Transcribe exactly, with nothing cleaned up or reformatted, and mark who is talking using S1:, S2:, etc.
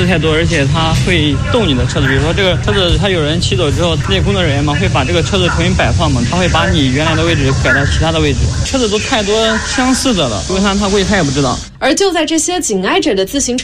S1: 子太多，而且它会动你的车子，比如说这个车子它有人骑走之后，那些工作人员嘛会把这个车子重新摆放嘛，他会把你原来的位置改到其他的位置。车子都太多相似的了，如果他他估计他也不知道。
S2: 而就在这些紧挨着的自行车